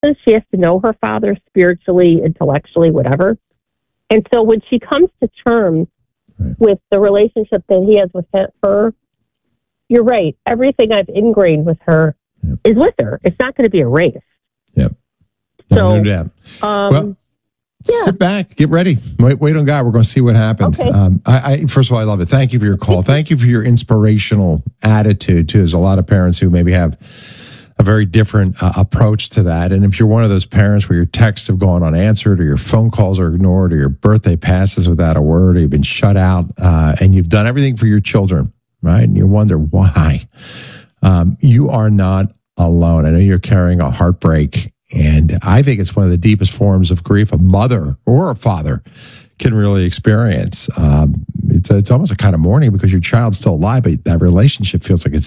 because she has to know her father spiritually, intellectually, whatever. And so when she comes to terms with the relationship that he has with her, you're right. Everything I've ingrained with her is with her. It's not going to be erased. Yep. So, no doubt. Well, sit back, get ready. Wait on God. We're going to see what happens. Okay. First of all, I love it. Thank you for your call. Thank you for your inspirational attitude, too. There's a lot of parents who maybe have a very different approach to that. And if you're one of those parents where your texts have gone unanswered or your phone calls are ignored or your birthday passes without a word or you've been shut out and you've done everything for your children, right? And you wonder why. You are not alone. I know you're carrying a heartbreak. And I think it's one of the deepest forms of grief a mother or a father can really experience. It's almost a kind of mourning because your child's still alive, but that relationship feels like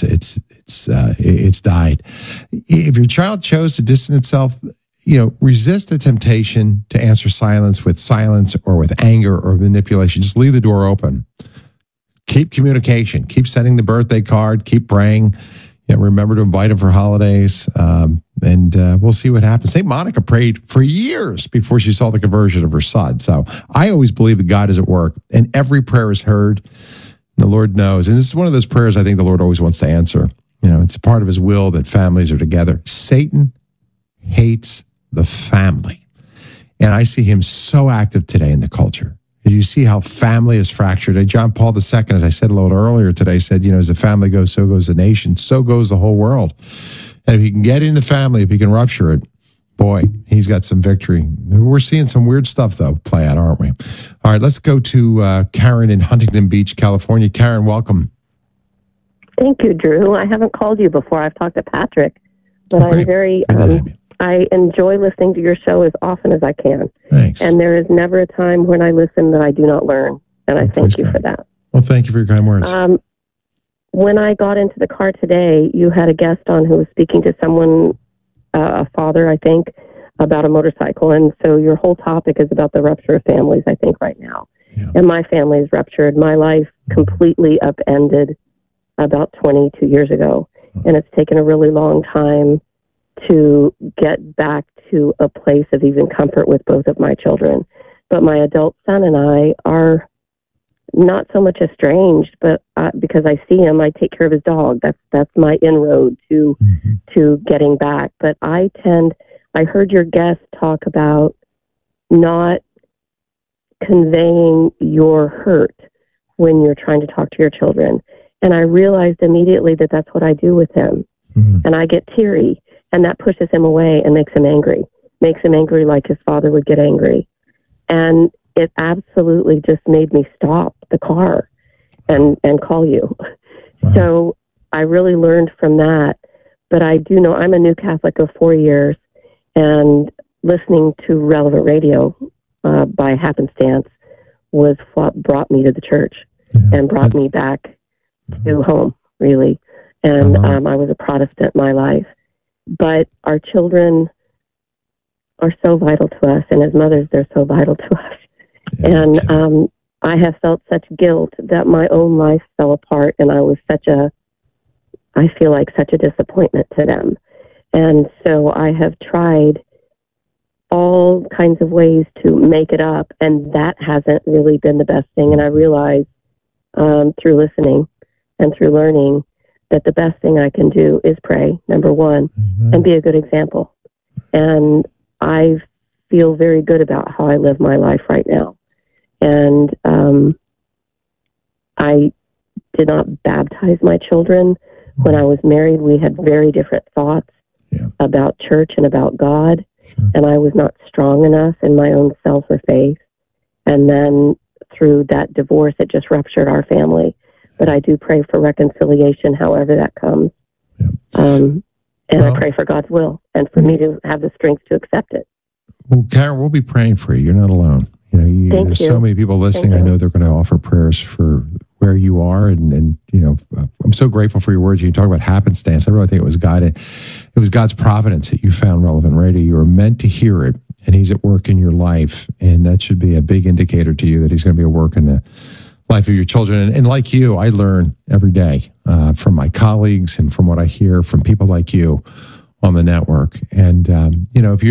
it's died. If your child chose to distance itself, resist the temptation to answer silence or with anger or manipulation. Just leave the door open. Keep communication. Keep sending the birthday card. Keep praying. Remember to invite them for holidays, and we'll see what happens. St. Monica prayed for years before she saw the conversion of her son. So I always believe that God is at work, and every prayer is heard. The Lord knows. And this is one of those prayers I think the Lord always wants to answer. It's a part of his will that families are together. Satan hates the family. And I see him so active today in the culture. You see how family is fractured. John Paul II, as I said a little earlier today, said, as the family goes, so goes the nation, so goes the whole world. And if he can get in the family, if he can rupture it, boy, he's got some victory. We're seeing some weird stuff, though, play out, aren't we? All right, let's go to Karen in Huntington Beach, California. Karen, welcome. Thank you, Drew. I haven't called you before. I've talked to Patrick, but I'm very... I enjoy listening to your show as often as I can. Thanks. And there is never a time when I listen that I do not learn. And I thank you for that. Well, thank you for your kind words. When I got into the car today, you had a guest on who was speaking to someone, a father, I think, about a motorcycle. And so your whole topic is about the rupture of families, I think, right now. Yeah. And my family is ruptured. My life completely upended about 22 years ago. And it's taken a really long time to get back to a place of even comfort with both of my children. But my adult son and I are not so much estranged, but because I see him, I take care of his dog. That's my inroad to getting back. But I heard your guest talk about not conveying your hurt when you're trying to talk to your children. And I realized immediately that that's what I do with him. And I get teary. And that pushes him away and makes him angry like his father would get angry. And it absolutely just made me stop the car and call you. Wow. So I really learned from that. But I do know I'm a new Catholic of 4 years, and listening to Relevant Radio by happenstance was what brought me to the church and brought me back to home, really. And I was a Protestant my life. But our children are so vital to us, and as mothers, they're so vital to us. And I have felt such guilt that my own life fell apart, and I feel like such a disappointment to them. And so I have tried all kinds of ways to make it up, and that hasn't really been the best thing. And I realize through listening and through learning that the best thing I can do is pray, number one, and be a good example. And I feel very good about how I live my life right now. And I did not baptize my children. When I was married, we had very different thoughts about church and about God. Sure. And I was not strong enough in my own self or faith. And then through that divorce, it just ruptured our family. But I do pray for reconciliation, however that comes. And I pray for God's will and for me to have the strength to accept it. Well, Karen, we'll be praying for you. You're not alone. There's so many people listening. I know they're going to offer prayers for where you are. And I'm so grateful for your words. You talk about happenstance. I really think it was God. It was God's providence that you found Relevant Radio. You were meant to hear it, and he's at work in your life. And that should be a big indicator to you that he's going to be at work in the life of your children. And like you, I learn every day from my colleagues and from what I hear from people like you on the network. And, if you